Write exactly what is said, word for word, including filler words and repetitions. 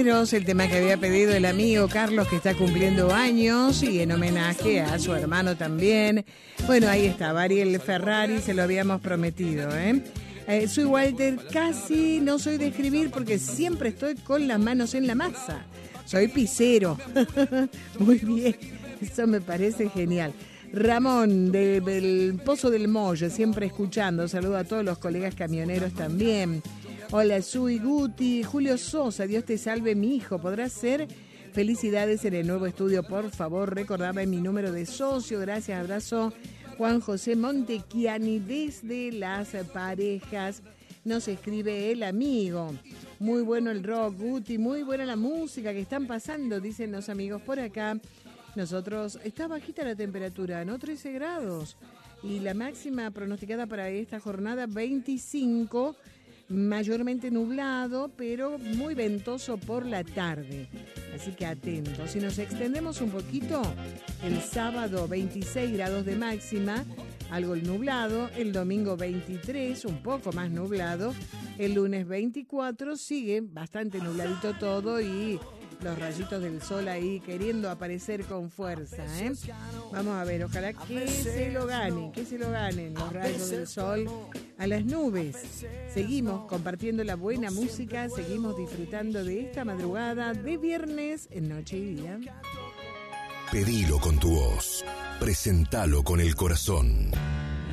Prisioneros, el tema que había pedido el amigo Carlos, que está cumpliendo años, y en homenaje a su hermano también. Bueno, ahí está, Ariel Ferrari, se lo habíamos prometido, ¿eh? Eh, soy Walter, casi no soy de escribir porque siempre estoy con las manos en la masa. Soy pisero. Muy bien, eso me parece genial. Ramón, de, del Pozo del Molle, siempre escuchando. Saludo a todos los colegas camioneros también. Hola, Sui Guti. Julio Sosa, Dios te salve, mi hijo. ¿Podrás ser? Felicidades en el nuevo estudio, por favor. Recordame mi número de socio. Gracias, abrazo. Juan José Montechiani, desde Las Parejas, nos escribe el amigo. Muy bueno el rock, Guti, muy buena la música que están pasando, dicen los amigos por acá. Nosotros, está bajita la temperatura, ¿no? trece grados. Y la máxima pronosticada para esta jornada, veinticinco, mayormente nublado, pero muy ventoso por la tarde. Así que atentos. Si nos extendemos un poquito, el sábado veintiséis grados de máxima, algo nublado, el domingo veintitrés, un poco más nublado, el lunes veinticuatro, sigue bastante nubladito todo y los rayitos del sol ahí queriendo aparecer con fuerza, ¿eh? Vamos a ver, ojalá que se lo ganen, que se lo ganen los rayos del sol a las nubes. Seguimos compartiendo la buena música, seguimos disfrutando de esta madrugada de viernes en Noche y Día. Pedilo con tu voz, presentalo con el corazón.